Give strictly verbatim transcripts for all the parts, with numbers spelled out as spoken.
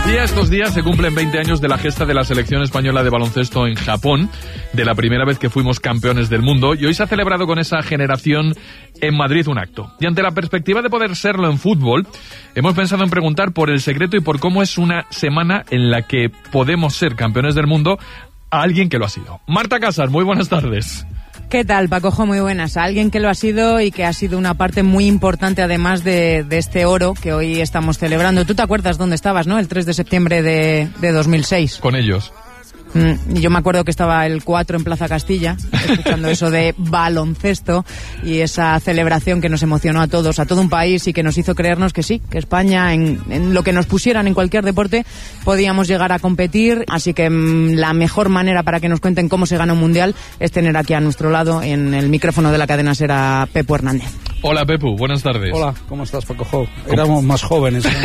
decía, estos días se cumplen veinte años de la gesta de la selección española de baloncesto en Japón, de la primera vez que fuimos campeones del mundo, y hoy se ha celebrado con esa generación en Madrid un acto. Y ante la perspectiva de poder serlo en fútbol, hemos pensado en preguntar por el secreto y por cómo es una semana en la que podemos ser campeones del mundo a alguien que lo ha sido. Marta Casas, muy buenas tardes. ¿Qué tal, Pacojo? Muy buenas. A alguien que lo ha sido y que ha sido una parte muy importante además de, de este oro que hoy estamos celebrando. ¿Tú te acuerdas dónde estabas, no? El tres de septiembre de, de dos mil seis. Con ellos. Mm, yo me acuerdo que estaba el cuatro en Plaza Castilla, escuchando eso de baloncesto y esa celebración que nos emocionó a todos, a todo un país, y que nos hizo creernos que sí, que España, en, en lo que nos pusieran en cualquier deporte, podíamos llegar a competir. Así que mmm, la mejor manera para que nos cuenten cómo se gana un mundial es tener aquí a nuestro lado, en el micrófono de la cadena SER, a Pepu Hernández. Hola, Pepu, buenas tardes. Hola, ¿cómo estás, Pacojo? Éramos más jóvenes, ¿no?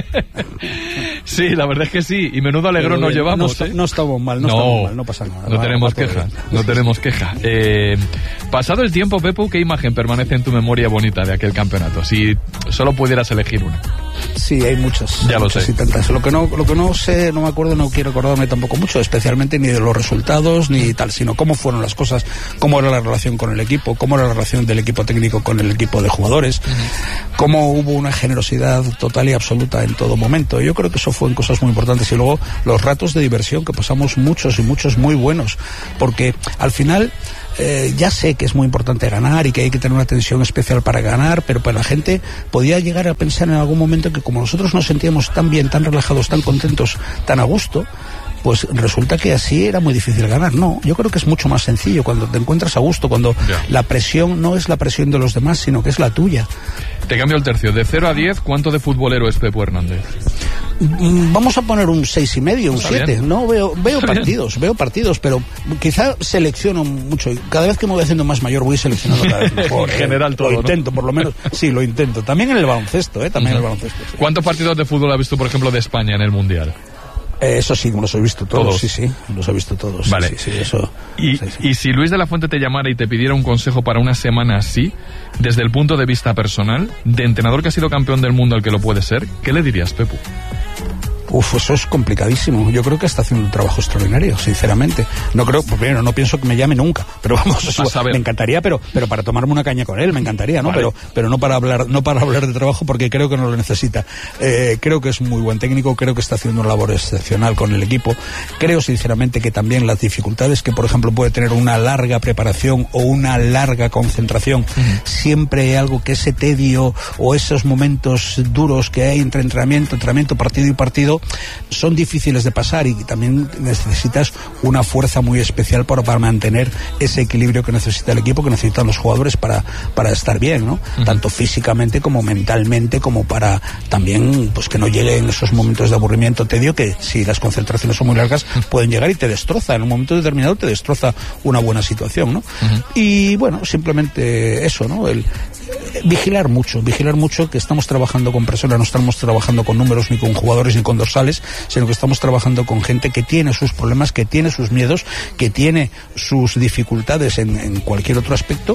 Sí, la verdad es que sí, y menudo alegrón nos llevamos. No, ¿eh? no estamos mal, no, no estamos mal, no pasa nada. No va, tenemos va queja, no tenemos queja. Eh, pasado el tiempo, Pepu, ¿qué imagen permanece en tu memoria bonita de aquel campeonato? Si solo pudieras elegir una. Sí, hay muchas. Ya hay lo muchas sé. Y tantas. Lo que no, lo que no sé, no me acuerdo, no quiero acordarme tampoco mucho, especialmente ni de los resultados ni tal, sino cómo fueron las cosas, cómo era la relación con el equipo, cómo era la relación del equipo técnico con el equipo de jugadores, uh-huh. cómo hubo una generosidad total y absoluta en todo momento. Yo creo que eso fueron cosas muy importantes. Y luego los ratos de diversión, que pasamos muchos y muchos muy buenos, porque al final Eh, ya sé que es muy importante ganar y que hay que tener una tensión especial para ganar, pero para la gente podía llegar a pensar en algún momento que como nosotros nos sentíamos tan bien, tan relajados, tan contentos, tan a gusto, pues resulta que así era muy difícil ganar. No, yo creo que es mucho más sencillo cuando te encuentras a gusto, cuando yeah. la presión no es la presión de los demás, sino que es la tuya. Te cambio el tercio, de cero a diez, ¿cuánto de futbolero es Pepu Hernández? Vamos a poner un seis y medio, un siete. No, veo, veo partidos, bien. veo partidos, pero quizá selecciono mucho. Cada vez que me voy haciendo más mayor voy seleccionando cada vez mejor. En general eh. todo, Lo intento, ¿no? Por lo menos. Sí, lo intento. También en el baloncesto, ¿eh? También uh-huh. en el baloncesto. Sí. ¿Cuántos partidos de fútbol has visto, por ejemplo, de España en el Mundial? Eh, eso sí, los he visto todos, ¿Todos? sí, sí, los he visto todos. Vale. Sí, sí, eso, y, sí, sí. y si Luis de la Fuente te llamara y te pidiera un consejo para una semana así, desde el punto de vista personal, de entrenador que ha sido campeón del mundo al que lo puede ser, ¿qué le dirías, Pepu? Uf, eso es complicadísimo. Yo creo que está haciendo un trabajo extraordinario, sinceramente. No creo, primero, no pienso que me llame nunca, pero vamos, eso, me encantaría, pero, pero para tomarme una caña con él, me encantaría, ¿no? Vale. Pero, pero no para hablar, no para hablar de trabajo, porque creo que no lo necesita. Eh, creo que es muy buen técnico, creo que está haciendo una labor excepcional con el equipo. Creo, sinceramente, que también las dificultades que, por ejemplo, puede tener una larga preparación o una larga concentración, uh-huh. siempre hay algo que ese tedio o esos momentos duros que hay entre entrenamiento, entrenamiento, partido y partido, son difíciles de pasar, y también necesitas una fuerza muy especial para, para mantener ese equilibrio que necesita el equipo, que necesitan los jugadores para, para estar bien, ¿no? Uh-huh. Tanto físicamente como mentalmente, como para también pues que no lleguen esos momentos de aburrimiento, tedio, que si las concentraciones son muy largas pueden llegar y te destroza, en un momento determinado te destroza una buena situación, ¿no? Uh-huh. Y bueno, simplemente eso, ¿no? El vigilar mucho, vigilar mucho que estamos trabajando con personas, no estamos trabajando con números ni con jugadores ni con dorsales, sino que estamos trabajando con gente que tiene sus problemas, que tiene sus miedos, que tiene sus dificultades en, en cualquier otro aspecto,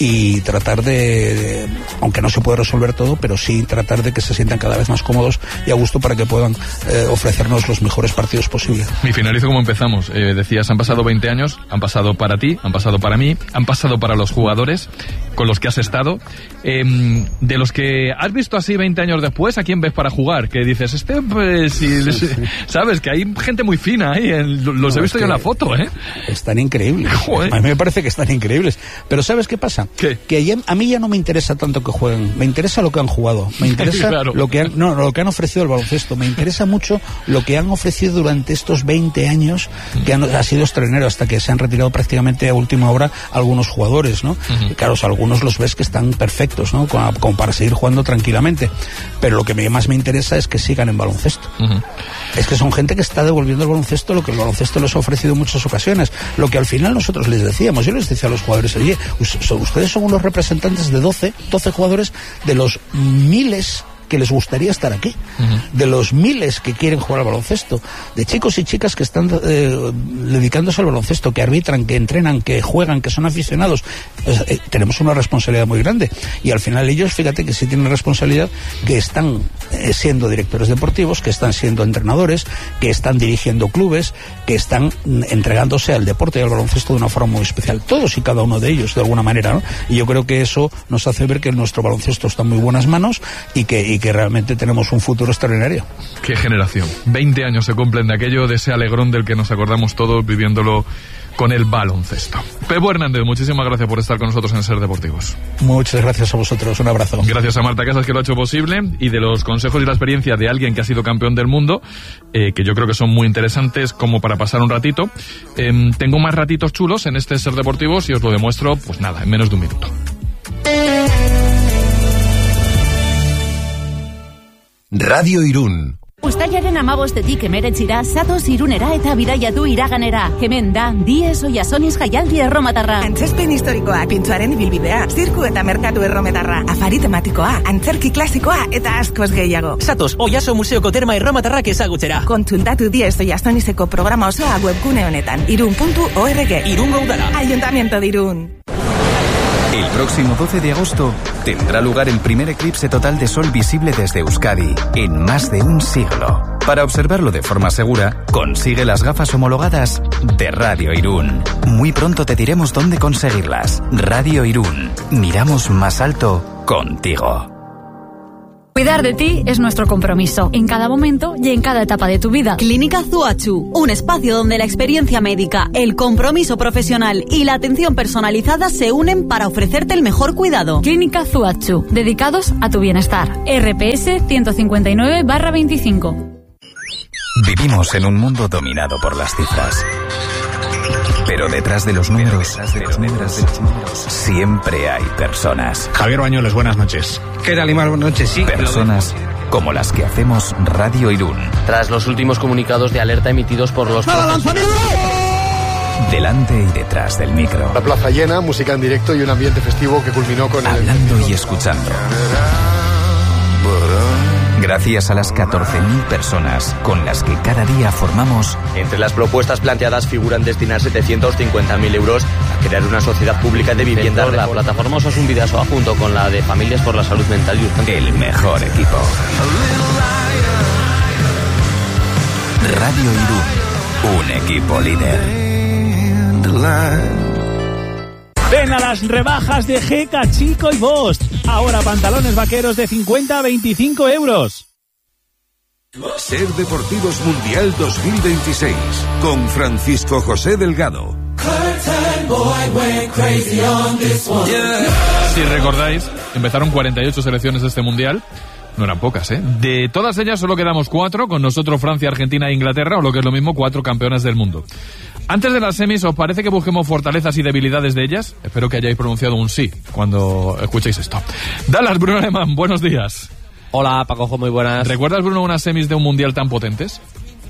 y tratar de, de, aunque no se puede resolver todo, pero sí tratar de que se sientan cada vez más cómodos y a gusto para que puedan eh, ofrecernos los mejores partidos posibles. Y finalizo como empezamos. Eh, decías, han pasado veinte años, han pasado para ti, han pasado para mí, han pasado para los jugadores con los que has estado. Eh, de los que has visto así veinte años después, ¿a quién ves para jugar? Que dices, este, pues, si, sí, sí. sabes, que hay gente muy fina ahí, en, los no, he visto yo en la foto, ¿eh? Están increíbles. Joder. A mí me parece que están increíbles. Pero ¿sabes qué pasa? ¿Qué? Que a mí ya no me interesa tanto que jueguen, me interesa lo que han jugado, me interesa claro. lo que han, no, lo que han ofrecido el baloncesto, me interesa mucho lo que han ofrecido durante estos veinte años, que han, ha sido extraordinario, hasta que se han retirado prácticamente a última hora algunos jugadores, ¿no? Uh-huh. Claro, o sea, algunos los ves que están perfectos, ¿no? Como, como para seguir jugando tranquilamente, pero lo que me, más me interesa es que sigan en baloncesto. Uh-huh. Es que son gente que está devolviendo el baloncesto lo que el baloncesto les ha ofrecido en muchas ocasiones, lo que al final nosotros les decíamos, yo les decía a los jugadores, oye, ustedes son unos representantes de doce, doce jugadores de los miles que les gustaría estar aquí, uh-huh. de los miles que quieren jugar al baloncesto, de chicos y chicas que están eh, dedicándose al baloncesto, que arbitran, que entrenan, que juegan, que son aficionados. Pues, eh, tenemos una responsabilidad muy grande, y al final ellos, fíjate que sí tienen responsabilidad, que están eh, siendo directores deportivos, que están siendo entrenadores, que están dirigiendo clubes, que están mm, entregándose al deporte y al baloncesto de una forma muy especial. Todos y cada uno de ellos, de alguna manera, ¿no? Y yo creo que eso nos hace ver que nuestro baloncesto está en muy buenas manos y que, y que realmente tenemos un futuro extraordinario. Qué generación. veinte años se cumplen de aquello, de ese alegrón del que nos acordamos todos viviéndolo con el baloncesto. Pepo Hernández, muchísimas gracias por estar con nosotros en Ser Deportivos. Muchas gracias a vosotros, un abrazo. Gracias a Marta Casas, que lo ha hecho posible, y de los consejos y la experiencia de alguien que ha sido campeón del mundo, eh, que yo creo que son muy interesantes como para pasar un ratito. Eh, tengo más ratitos chulos en este Ser Deportivos y os lo demuestro, pues nada, en menos de un minuto. Radio Irún. Uztailaren amabostetik emeretzira, zatoz Irunera eta bidaiatu iraganera. Hemen da, Diez Oiasoniz jaialdi erromatarra. Antzezpen historikoa, pintxoaren ibilbidea, zirku eta merkatu errometarra, afari tematikoa, antzerki klasikoa eta askoz gehiago. Zatoz Oiaso Museoko terma erromatarrak ezagutzera. Kontsultatu Diez Oiasonizeko programa osoa webgune honetan, irun puntu org. Irungo udala. Ayuntamiento de Irún. El próximo doce de agosto tendrá lugar el primer eclipse total de sol visible desde Euskadi en más de un siglo. Para observarlo de forma segura, consigue las gafas homologadas de Radio Irún. Muy pronto te diremos dónde conseguirlas. Radio Irún. Miramos más alto contigo. Cuidar de ti es nuestro compromiso, en cada momento y en cada etapa de tu vida. Clínica Zuachu, un espacio donde la experiencia médica, el compromiso profesional y la atención personalizada se unen para ofrecerte el mejor cuidado. Clínica Zuachu, dedicados a tu bienestar. R P S ciento cincuenta y nueve barra veinticinco. Vivimos en un mundo dominado por las cifras. Pero detrás de los números, detrás de los números, de los números, siempre hay personas. Javier Bañuelos, buenas noches. ¿Qué tal, Imar? Buenas noches, sí. Personas como las que hacemos Radio Irún. Tras los últimos comunicados de alerta emitidos por los... Delante y detrás del micro. La plaza llena, música en directo y un ambiente festivo que culminó con... Hablando el... y escuchando. Gracias a las catorce mil personas con las que cada día formamos... Entre las propuestas planteadas figuran destinar setecientos cincuenta mil euros a crear una sociedad pública de vivienda. La plataforma Osasun Bidasoa, junto con la de Familias por la Salud Mental y Urgente. El mejor equipo. Radio Irún, un equipo líder. Ven a las rebajas de G K Chico y Bosch. Ahora pantalones vaqueros de cincuenta a veinticinco euros. Ser Deportivos Mundial dos mil veintiséis con Francisco José Delgado. Si recordáis, empezaron cuarenta y ocho selecciones de este mundial. No eran pocas, ¿eh? De todas ellas solo quedamos cuatro, con nosotros Francia, Argentina e Inglaterra, o lo que es lo mismo, cuatro campeonas del mundo. Antes de las semis, ¿os parece que busquemos fortalezas y debilidades de ellas? Espero que hayáis pronunciado un sí cuando escuchéis esto. Dallas, Bruno Alemán, buenos días. Hola, Pacojo, muy buenas. ¿Recuerdas, Bruno, unas semis de un mundial tan potentes?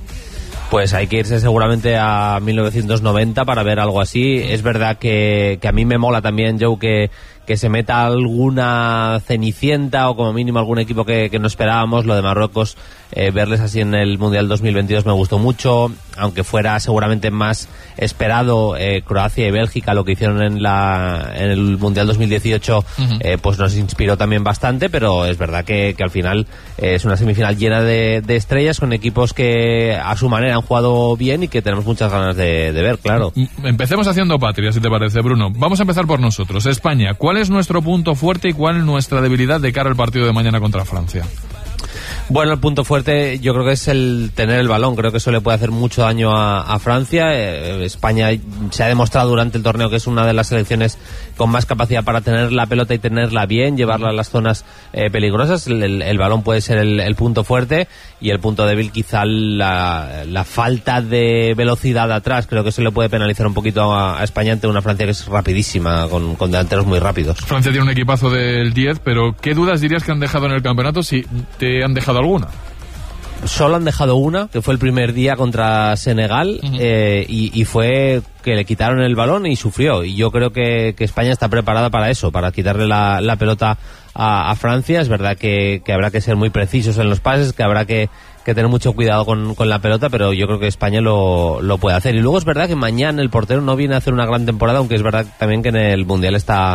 Pues hay que irse seguramente a mil novecientos noventa para ver algo así. Es verdad que, que a mí me mola también, Joe, que, que se meta alguna cenicienta o como mínimo algún equipo que, que no esperábamos. Lo de Marruecos, eh, verles así en el Mundial dos mil veintidós me gustó mucho, aunque fuera seguramente más esperado eh, Croacia y Bélgica, lo que hicieron en la en el Mundial dos mil dieciocho, uh-huh. eh, pues nos inspiró también bastante, pero es verdad que, que al final eh, es una semifinal llena de, de estrellas con equipos que a su manera han jugado bien y que tenemos muchas ganas de, de ver, claro. Empecemos haciendo patria, si te parece, Bruno. Vamos a empezar por nosotros. España, ¿cuál es nuestro punto fuerte y cuál nuestra debilidad de cara al partido de mañana contra Francia? Bueno, el punto fuerte yo creo que es el tener el balón. Creo que eso le puede hacer mucho daño a, a Francia. Eh, España se ha demostrado durante el torneo que es una de las selecciones con más capacidad para tener la pelota y tenerla bien, llevarla a las zonas eh, peligrosas. El, el, el balón puede ser el, el punto fuerte, y el punto débil quizá la, la falta de velocidad atrás. Creo que eso le puede penalizar un poquito a, a España ante una Francia que es rapidísima, con, con delanteros muy rápidos. Francia tiene un equipazo del diez, pero ¿qué dudas dirías que han dejado en el campeonato, si te han dejado alguna? Solo han dejado una, que fue el primer día contra Senegal, uh-huh. eh, y, y fue que le quitaron el balón y sufrió. Y yo creo que, que España está preparada para eso, para quitarle la, la pelota a, a Francia. Es verdad que, que habrá que ser muy precisos en los pases, que habrá que, que tener mucho cuidado con, con la pelota, pero yo creo que España lo, lo puede hacer. Y luego es verdad que mañana el portero no viene a hacer una gran temporada, aunque es verdad también que en el Mundial está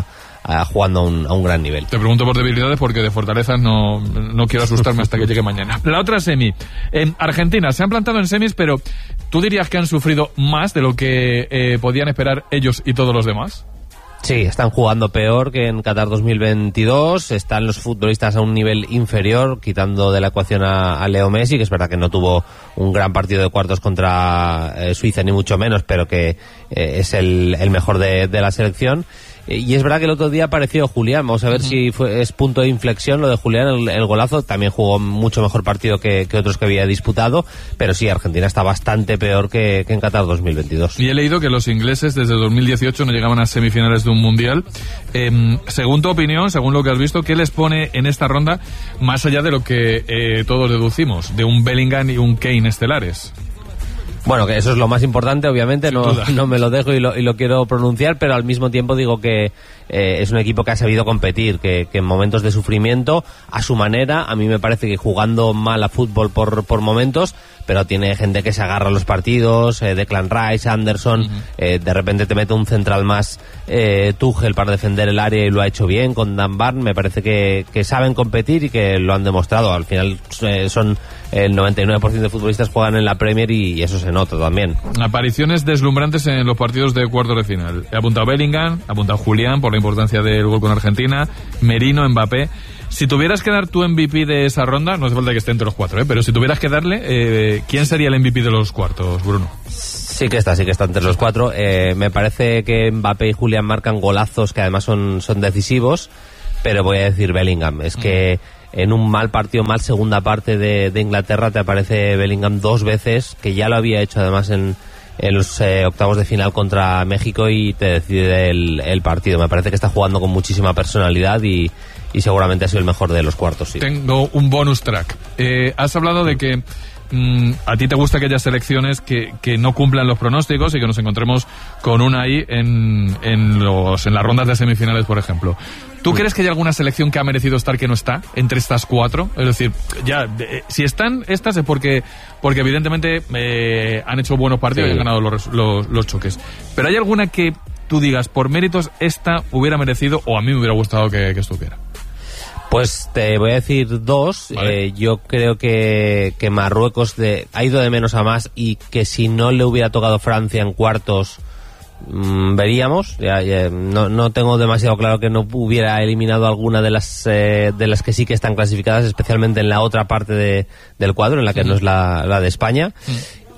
uh, jugando a un, a un gran nivel. Te pregunto por debilidades porque de fortalezas no, no quiero asustarme hasta que llegue mañana. La otra semi. En Argentina se han plantado en semis, pero ¿tú dirías que han sufrido más de lo que eh, podían esperar ellos y todos los demás? Sí, están jugando peor que en Qatar dos mil veintidós, están los futbolistas a un nivel inferior, quitando de la ecuación a, a Leo Messi, que es verdad que no tuvo un gran partido de cuartos contra eh, Suiza, ni mucho menos, pero que eh, es el, el mejor de, de la selección. Y es verdad que el otro día apareció Julián, vamos a ver uh-huh. si fue, es punto de inflexión lo de Julián, el, el golazo, también jugó mucho mejor partido que, que otros que había disputado, pero sí, Argentina está bastante peor que, que en Qatar dos mil veintidós. Y he leído que los ingleses desde dos mil dieciocho no llegaban a semifinales de un mundial. Eh, según tu opinión, según lo que has visto, ¿qué les pone en esta ronda más allá de lo que eh, todos deducimos, de un Bellingham y un Kane estelares? Bueno, que eso es lo más importante, obviamente, no, no me lo dejo y lo, y lo quiero pronunciar, pero al mismo tiempo digo que eh, es un equipo que ha sabido competir, que, que en momentos de sufrimiento, a su manera, a mí me parece que jugando mal a fútbol por, por momentos, pero tiene gente que se agarra a los partidos, eh, Declan Rice, Anderson, uh-huh. eh, de repente te mete un central más eh, Tuchel para defender el área y lo ha hecho bien con Dan Burn, me parece que, que saben competir y que lo han demostrado, al final eh, son el noventa y nueve por ciento de futbolistas juegan en la Premier y, y eso se nota también. Apariciones deslumbrantes en los partidos de cuartos de final. He apuntado Bellingham, he apuntado Julián por la importancia del gol con Argentina, Merino, Mbappé. Si tuvieras que dar tu M V P de esa ronda, no hace falta que esté entre los cuatro, ¿eh? Pero si tuvieras que darle, eh, ¿quién sería el M V P de los cuartos, Bruno? Sí que está, sí que está entre los cuatro. Eh, me parece que Mbappé y Julián marcan golazos que además son, son decisivos, pero voy a decir Bellingham. Es mm. que en un mal partido, mal segunda parte de, de Inglaterra, te aparece Bellingham dos veces, que ya lo había hecho además en, en los eh, octavos de final contra México y te decide el, el partido. Me parece que está jugando con muchísima personalidad y, y seguramente ha sido el mejor de los cuartos. Sí. Tengo un bonus track. Eh, has hablado de que mm, a ti te gusta que haya selecciones que, que no cumplan los pronósticos y que nos encontremos con una ahí en, en, los, en las rondas de semifinales, por ejemplo. ¿Tú crees que hay alguna selección que ha merecido estar que no está entre estas cuatro? Es decir, ya, eh, si están estas es porque porque evidentemente eh, han hecho buenos partidos sí. y han ganado los, los, los choques. Pero ¿hay alguna que tú digas, por méritos, esta hubiera merecido o a mí me hubiera gustado que, que estuviera? Pues te voy a decir dos. Vale. Eh, yo creo que, que Marruecos de, ha ido de menos a más y que si no le hubiera tocado Francia en cuartos, mmm, veríamos. Ya, ya, no, no tengo demasiado claro que no hubiera eliminado alguna de las eh, de las que sí que están clasificadas, especialmente en la otra parte de, del cuadro, en la que sí. no es la, la de España. Sí.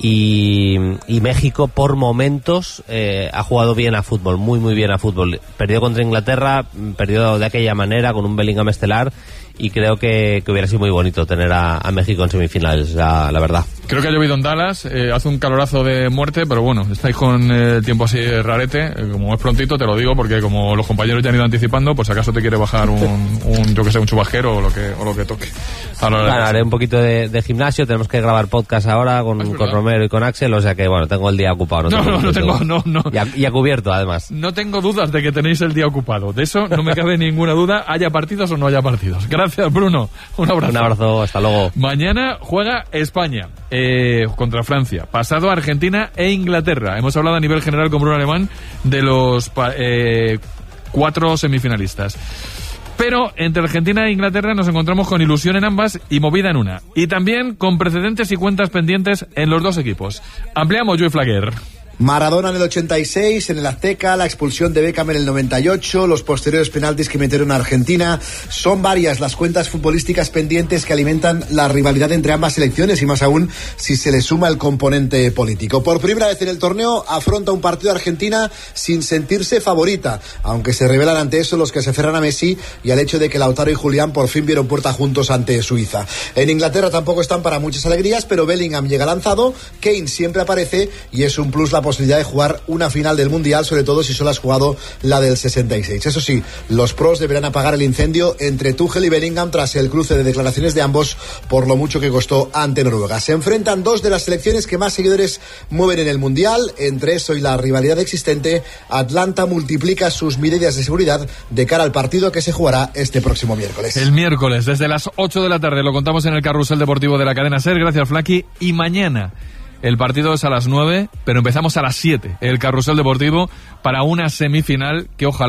Y, y México por momentos eh, ha jugado bien a fútbol, muy muy bien a fútbol. Perdió contra Inglaterra, perdió de aquella manera con un Bellingham estelar y creo que, que hubiera sido muy bonito tener a, a México en semifinales, la, la verdad. Creo que ha llovido en Dallas, eh, hace un calorazo de muerte, pero bueno, estáis con el tiempo así rarete, eh, como es prontito te lo digo, porque como los compañeros ya han ido anticipando, pues acaso te quiere bajar un, un yo que sé, un chubajero o lo que, o lo que toque. Ahora, claro, haré un poquito de, de gimnasio, tenemos que grabar podcast ahora con, con Romero y con Axel, o sea que bueno, tengo el día ocupado. No, no, no, no tengo, no, no. Y a, y a cubierto además. No tengo dudas de que tenéis el día ocupado, de eso no me cabe ninguna duda, haya partidos o no haya partidos. Gracias, Bruno. Un abrazo. Un abrazo, hasta luego. Mañana juega España eh, contra Francia. Pasado Argentina e Inglaterra. Hemos hablado a nivel general con Bruno Alemán de los eh, cuatro semifinalistas. Pero entre Argentina e Inglaterra nos encontramos con ilusión en ambas y movida en una. Y también con precedentes y cuentas pendientes en los dos equipos. Ampliamos, Joey Flaguer. Maradona en el ochenta y seis, en el Azteca, la expulsión de Beckham en el noventa y ocho, los posteriores penaltis que metieron a Argentina. Son varias las cuentas futbolísticas pendientes que alimentan la rivalidad entre ambas selecciones y más aún si se le suma el componente político. Por primera vez en el torneo afronta un partido Argentina sin sentirse favorita, aunque se revelan ante eso los que se aferran a Messi y al hecho de que Lautaro y Julián por fin vieron puerta juntos ante Suiza. En Inglaterra tampoco están para muchas alegrías, pero Bellingham llega lanzado, Kane siempre aparece y es un plus la posibilidad de jugar una final del Mundial, sobre todo si solo has jugado la del sesenta y seis. Eso sí, los pros deberán apagar el incendio entre Tuchel y Bellingham tras el cruce de declaraciones de ambos por lo mucho que costó ante Noruega. Se enfrentan dos de las selecciones que más seguidores mueven en el Mundial. Entre eso y la rivalidad existente, Atlanta multiplica sus medidas de seguridad de cara al partido que se jugará este próximo miércoles. El miércoles, desde las ocho de la tarde, lo contamos en el Carrusel Deportivo de la cadena SER. Gracias, Flaki. Y mañana el partido es a las nueve, pero empezamos a las siete. El Carrusel Deportivo para una semifinal que ojalá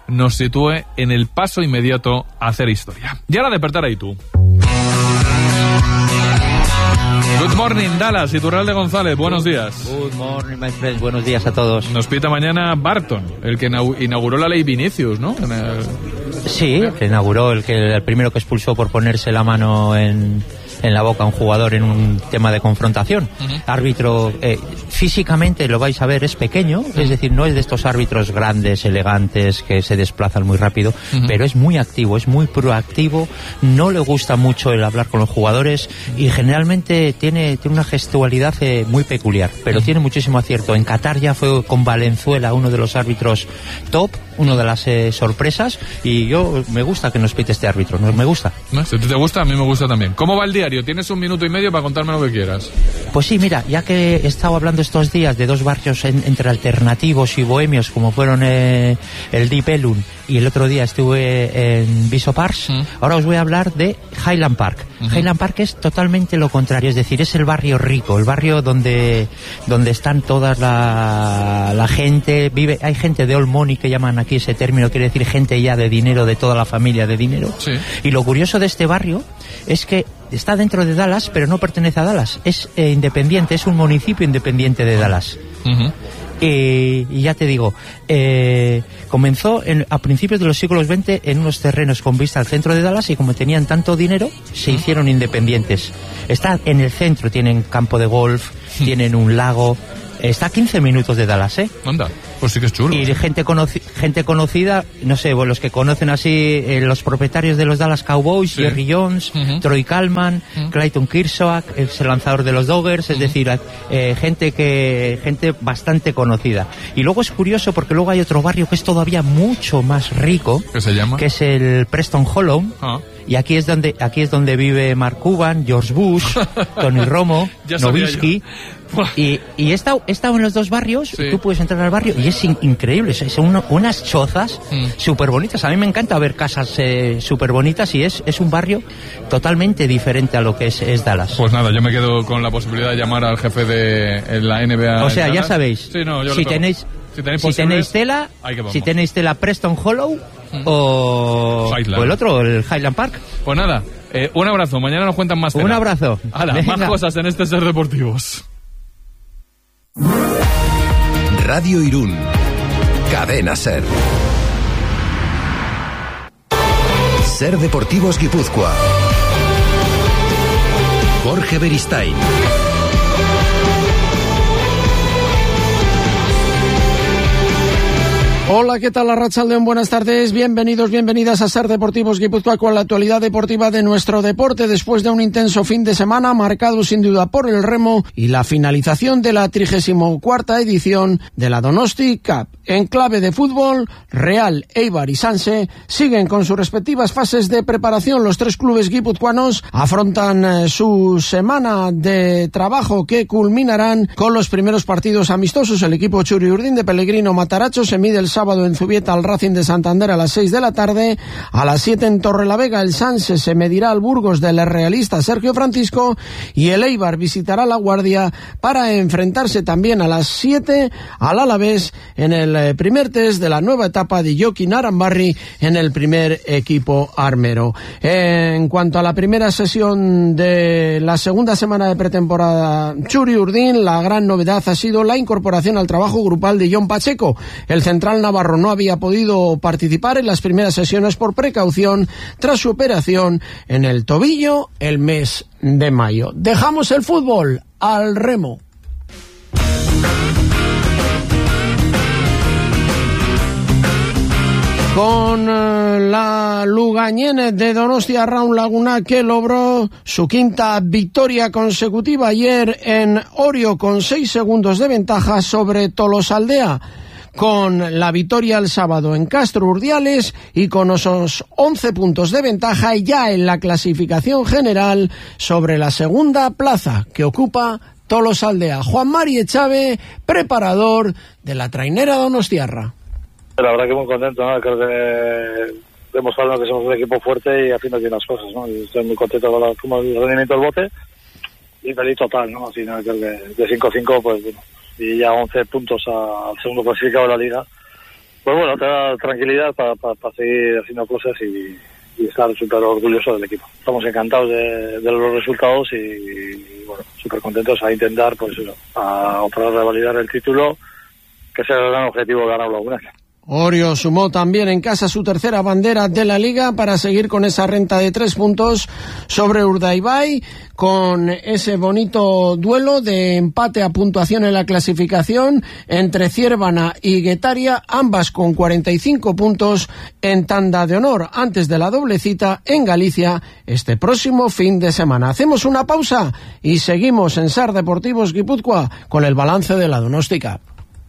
nos sitúe en el paso inmediato a hacer historia. Y ahora despertar ahí tú. Good morning, Dallas, Iturralde González, buenos días. Good morning, my friends, buenos días a todos. Nos pita mañana Barton, el que inauguró la ley Vinicius, ¿no? En el... Sí, que inauguró, el, que, el primero que expulsó por ponerse la mano en, en la boca a un jugador en un tema de confrontación. Uh-huh. Árbitro, eh, físicamente lo vais a ver, es pequeño, uh-huh. es decir, no es de estos árbitros grandes, elegantes, que se desplazan muy rápido, uh-huh. pero es muy activo, es muy proactivo, no le gusta mucho el hablar con los jugadores y generalmente tiene, tiene una gestualidad eh, muy peculiar, pero uh-huh. tiene muchísimo acierto. En Qatar ya fue con Valenzuela uno de los árbitros top, uno de las eh, sorpresas, y yo me gusta que nos pite este árbitro, me gusta. ¿No? Si te gusta, a mí me gusta también. ¿Cómo va el diario? Tienes un minuto y medio para contarme lo que quieras. Pues sí, mira, ya que he estado hablando estos días de dos barrios en, entre alternativos y bohemios, como fueron eh, el Deep Ellum y el otro día estuve en Viso Parks, mm. ahora os voy a hablar de Highland Park. Uh-huh. Highland Park es totalmente lo contrario, es decir, es el barrio rico, el barrio donde donde están toda la, la gente, vive, hay gente de all money, que llaman aquí ese término, quiere decir gente ya de dinero, de toda la familia de dinero. Sí. Y lo curioso de este barrio es que está dentro de Dallas, pero no pertenece a Dallas, es eh, independiente, es un municipio independiente de Dallas. Uh-huh. Eh, y ya te digo, eh, comenzó en, a principios de los siglos veinte en unos terrenos con vista al centro de Dallas, y como tenían tanto dinero, se hicieron independientes. Está en el centro, tienen campo de golf, tienen un lago, está a quince minutos de Dallas, ¿eh? Anda, pues sí que es chulo. Y gente, conoci- gente conocida, no sé, bueno, los que conocen así, eh, los propietarios de los Dallas Cowboys, sí. Jerry Jones, uh-huh. Troy Kalman, uh-huh. Clayton Kershaw, es el lanzador de los Dodgers, es uh-huh. decir, eh, gente que gente bastante conocida. Y luego es curioso porque luego hay otro barrio que es todavía mucho más rico, ¿qué se llama? Que es el Preston Hollow. Uh-huh. Y aquí es donde aquí es donde vive Mark Cuban, George Bush, Tony Romo, Nowitzki. Y, y he estado, he estado en los dos barrios, sí. Tú puedes entrar al barrio y es in, increíble, son uno, unas chozas mm. súper bonitas. A mí me encanta ver casas eh, súper bonitas, y es, es un barrio totalmente diferente a lo que es, es Dallas. Pues nada, yo me quedo con la posibilidad de llamar al jefe de la N B A. O sea, ya sabéis, sí, no, yo si, tenéis, si tenéis si tenéis tela, si tenéis tela Preston Hollow mm. o, o el otro, el Highland Park. Pues nada, eh, un abrazo, mañana nos cuentan más. Un tela. abrazo. Hala, más cosas en este Ser Deportivos. Radio Irún, Cadena Ser. Ser Deportivos Guipúzcoa. Jorge Beristain. Hola, ¿qué tal, Arratsaldeon? Buenas tardes, bienvenidos, bienvenidas a Ser Deportivos Guipúzcoa, con la actualidad deportiva de nuestro deporte, después de un intenso fin de semana marcado sin duda por el remo y la finalización de la trigésima cuarta edición de la Donosti Cup. En clave de fútbol, Real, Eibar y Sanse siguen con sus respectivas fases de preparación. Los tres clubes guipuzcoanos afrontan eh, su semana de trabajo, que culminarán con los primeros partidos amistosos. El equipo Txuri-Urdin de Pellegrino Mataracho se mide el sábado en Zubieta al Racing de Santander a las seis de la tarde. A las siete en Torrelavega el Sanse se medirá al Burgos del realista Sergio Francisco, y el Eibar visitará La Guardia para enfrentarse también a las siete al Alavés en el primer test de la nueva etapa de Joaquín Arambarri en el primer equipo armero. En cuanto a la primera sesión de la segunda semana de pretemporada Txuri-Urdin, la gran novedad ha sido la incorporación al trabajo grupal de Jon Pacheco. El central navarro no había podido participar en las primeras sesiones por precaución tras su operación en el tobillo el mes de mayo. Dejamos el fútbol al remo. Con la Lugañene de Donostia Round Laguna, que logró su quinta victoria consecutiva ayer en Orio, con seis segundos de ventaja sobre Tolosaldea, con la victoria el sábado en Castro Urdiales y con esos once puntos de ventaja ya en la clasificación general sobre la segunda plaza que ocupa Tolosaldea. Juan Mari Echave, preparador de la trainera donostiarra. La verdad que muy contento, ¿no? Creo que demostrando que somos un equipo fuerte y haciendo bien las cosas, ¿no? Y estoy muy contento con, la, con el rendimiento del bote y feliz total, ¿no? Al final creo que de cinco cinco, pues bueno, y ya once puntos a, al segundo clasificado de la liga, pues bueno, te da tranquilidad para pa, pa seguir haciendo cosas y, y estar súper orgulloso del equipo. Estamos encantados de, de los resultados y, y bueno, súper contentos a intentar, pues eso, a operar de validar el título, que sea el gran objetivo ganarlo alguna vez. Orio sumó también en casa su tercera bandera de la Liga para seguir con esa renta de tres puntos sobre Urdaibai, con ese bonito duelo de empate a puntuación en la clasificación entre Ciervana y Guetaria, ambas con cuarenta y cinco puntos en tanda de honor, antes de la doble cita en Galicia este próximo fin de semana. Hacemos una pausa y seguimos en SAR Deportivos Guipúzcoa con el balance de la Donosti Cup.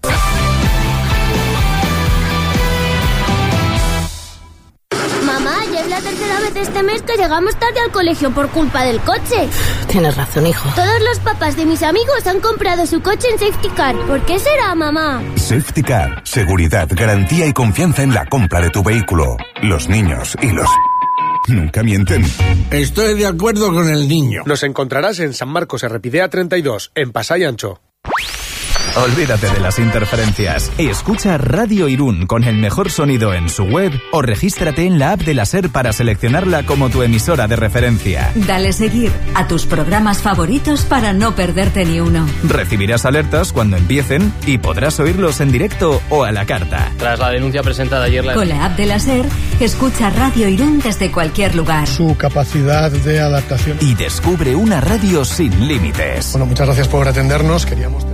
Tercera vez este mes que llegamos tarde al colegio por culpa del coche. Tienes razón, hijo. Todos los papás de mis amigos han comprado su coche en Safety Car. ¿Por qué será, mamá? Safety Car. Seguridad, garantía y confianza en la compra de tu vehículo. Los niños y los... nunca mienten. Estoy de acuerdo con el niño. Nos encontrarás en San Marcos Errepidea treinta y dos, en Pasay Ancho. Olvídate de las interferencias. Escucha Radio Irún con el mejor sonido en su web o regístrate en la app de la SER para seleccionarla como tu emisora de referencia. Dale seguir a tus programas favoritos para no perderte ni uno. Recibirás alertas cuando empiecen y podrás oírlos en directo o a la carta. Tras la denuncia presentada ayer... La... Con la app de la SER, escucha Radio Irún desde cualquier lugar. Su capacidad de adaptación. Y descubre una radio sin límites. Bueno, muchas gracias por atendernos. Queríamos...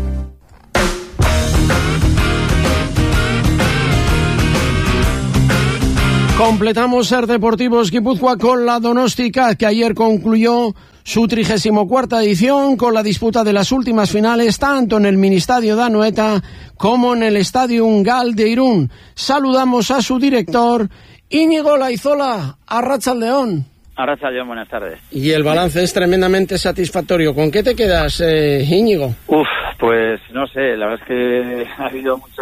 Completamos SER Deportivos Guipúzcoa con la Donosti Cup, que ayer concluyó su trigésimo cuarta edición con la disputa de las últimas finales tanto en el Ministadio de Anoeta como en el Estadio Ungal de Irún. Saludamos a su director, Íñigo Laizola. Arratsaldeon. Arratsaldeon, buenas tardes. Y el balance es tremendamente satisfactorio. ¿Con qué te quedas, eh, Íñigo? Uf, pues no sé, la verdad es que ha habido muchas...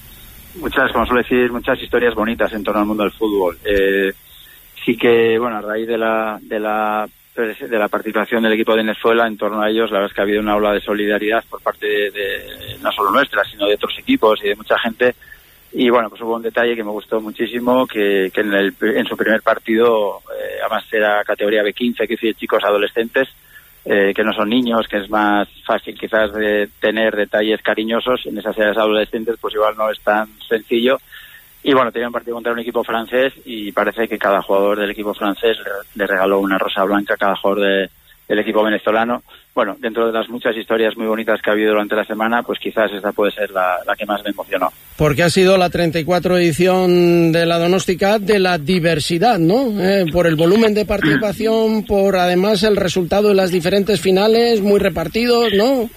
muchas, como suele decir, muchas historias bonitas en torno al mundo del fútbol. Eh, sí que, bueno, a raíz de la, de la de la participación del equipo de Venezuela en torno a ellos, la verdad es que ha habido una ola de solidaridad por parte de, de no solo nuestra, sino de otros equipos y de mucha gente. Y bueno, pues hubo un detalle que me gustó muchísimo, que, que en, el, en su primer partido, eh, además era categoría B quince, que es decir, chicos adolescentes, Eh, que no son niños, que es más fácil quizás de tener detalles cariñosos. En esas edades adolescentes pues igual no es tan sencillo. Y bueno, tenía un partido contra un equipo francés y parece que cada jugador del equipo francés le, le regaló una rosa blanca a cada jugador de, del equipo venezolano. Bueno, dentro de las muchas historias muy bonitas que ha habido durante la semana, pues quizás esta puede ser la, la que más me emocionó. Porque ha sido la treinta y cuatro edición de la Donosti Cup de la diversidad, ¿no? Eh, por el volumen de participación, por además el resultado de las diferentes finales, muy repartidos, ¿no?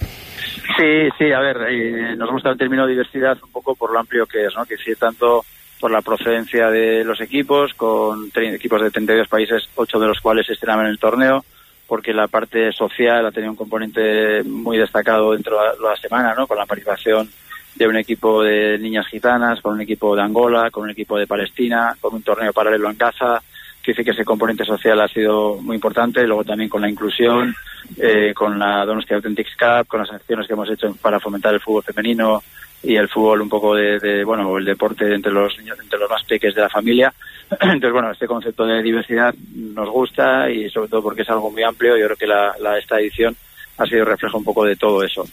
Sí, sí, a ver, eh, nos gusta el término diversidad un poco por lo amplio que es, ¿no? Que sí, tanto por la procedencia de los equipos, con equipos de treinta y dos países, ocho de los cuales se estrenaban en el torneo, porque la parte social ha tenido un componente muy destacado dentro de la semana, ¿no? Con la participación de un equipo de niñas gitanas, con un equipo de Angola, con un equipo de Palestina, con un torneo paralelo en Gaza, que dice que ese componente social ha sido muy importante, y luego también con la inclusión, eh, con la Donosti Authentics Cup, con las acciones que hemos hecho para fomentar el fútbol femenino y el fútbol un poco de, de bueno, el deporte entre los niños, entre los más pequeños de la familia. Entonces, bueno, este concepto de diversidad nos gusta y sobre todo porque es algo muy amplio. Yo creo que la, la esta edición ha sido reflejo un poco de todo eso.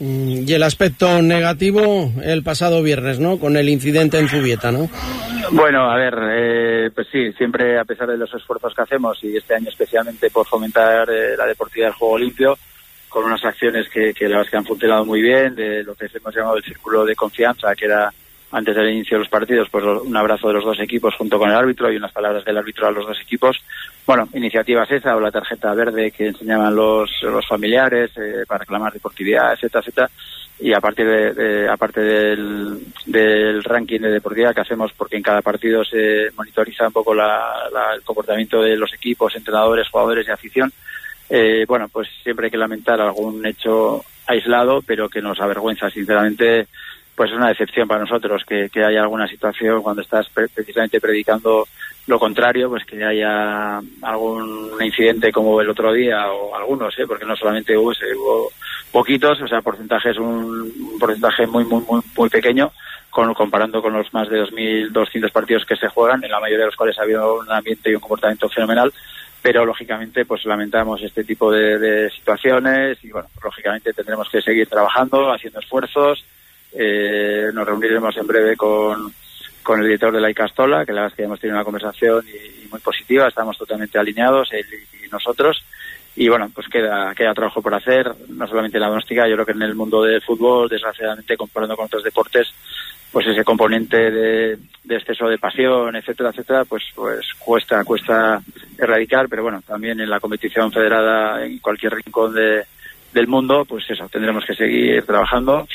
Y el aspecto negativo el pasado viernes, ¿no? Con el incidente en Zubieta, ¿no? Bueno, a ver, eh, pues sí, siempre a pesar de los esfuerzos que hacemos y este año especialmente por fomentar eh, la deportividad del juego limpio, con unas acciones que, que la verdad es que han funcionado muy bien, de lo que hemos llamado el círculo de confianza, que era antes del inicio de los partidos, pues un abrazo de los dos equipos junto con el árbitro y unas palabras del árbitro a los dos equipos. Bueno, iniciativas esa o la tarjeta verde que enseñaban los, los familiares eh, para reclamar deportividad, etcétera, etcétera. Y a partir de, de aparte del, del ranking de deportividad que hacemos, porque en cada partido se monitoriza un poco la, la, el comportamiento de los equipos, entrenadores, jugadores y afición. Eh, bueno, pues siempre hay que lamentar algún hecho aislado, pero que nos avergüenza, sinceramente. Pues es una decepción para nosotros que, que haya alguna situación cuando estás pre- precisamente predicando lo contrario, pues que haya algún incidente como el otro día, o algunos, ¿eh? Porque no solamente hubo ese, hubo poquitos, o sea, porcentaje es un, un porcentaje muy, muy, muy, muy pequeño, con, comparando con los más de dos mil doscientos partidos que se juegan, en la mayoría de los cuales ha habido un ambiente y un comportamiento fenomenal, pero lógicamente pues lamentamos este tipo de, de situaciones y bueno, lógicamente tendremos que seguir trabajando, haciendo esfuerzos. Eh, nos reuniremos en breve con, con el director de la Icastola, que la verdad es que hemos tenido una conversación y, y muy positiva, estamos totalmente alineados, él y, y nosotros. Y bueno, pues queda queda trabajo por hacer, no solamente en la Donostia, yo creo que en el mundo del fútbol, desgraciadamente, comparando con otros deportes, pues ese componente de, de exceso de pasión, etcétera, etcétera, pues pues cuesta cuesta erradicar, pero bueno, también en la competición federada en cualquier rincón de, del mundo, pues eso, tendremos que seguir trabajando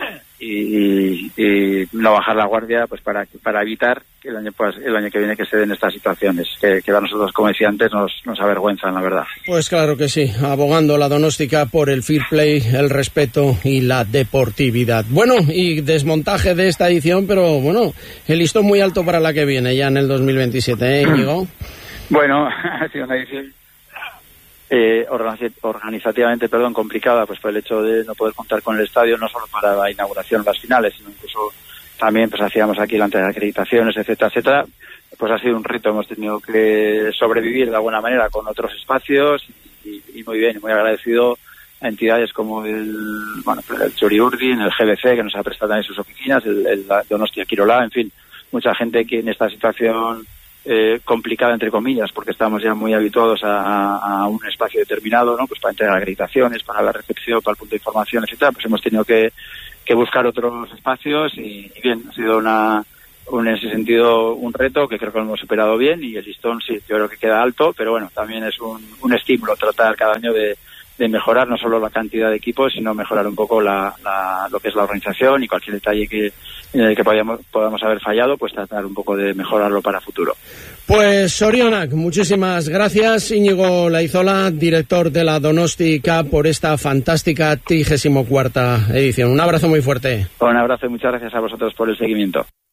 y, y no bajar la guardia, pues para para evitar que el año pues, el año que viene que se den estas situaciones que, que a nosotros, como decía antes, nos, nos avergüenzan, la verdad. Pues claro que sí, abogando la Donóstica por el fair play, el respeto y la deportividad. Bueno, y desmontaje de esta edición, pero bueno, el listón muy alto para la que viene ya en el dos mil veintisiete, ¿eh, Íñigo? Bueno, ha sido una edición Eh, organizativamente, perdón, complicada, pues por el hecho de no poder contar con el estadio, no solo para la inauguración, las finales, sino incluso también pues hacíamos aquí delante de acreditaciones, etcétera, etcétera. Pues ha sido un reto, hemos tenido que sobrevivir de alguna manera con otros espacios y, y muy bien, muy agradecido a entidades como el, bueno, el Txuri Urdin, el G B C, que nos ha prestado también sus oficinas, el, el Donostia Kirola, en fin, mucha gente que en esta situación Eh, complicada entre comillas, porque estamos ya muy habituados a, a, a un espacio determinado, ¿no? Pues para entregar acreditaciones, para la recepción, para el punto de información, etcétera, pues hemos tenido que, que buscar otros espacios y, y bien, ha sido una un, en ese sentido un reto que creo que lo hemos superado bien y el listón sí, yo creo que queda alto, pero bueno, también es un, un estímulo tratar cada año de, de mejorar no solo la cantidad de equipos, sino mejorar un poco la, la, lo que es la organización y cualquier detalle que en el que podamos, podamos haber fallado, pues tratar un poco de mejorarlo para futuro. Pues Sorionak, muchísimas gracias. Íñigo Laizola, director de la Donosti Cup, por esta fantástica trigésimo cuarta edición. Un abrazo muy fuerte. Un abrazo y muchas gracias a vosotros por el seguimiento.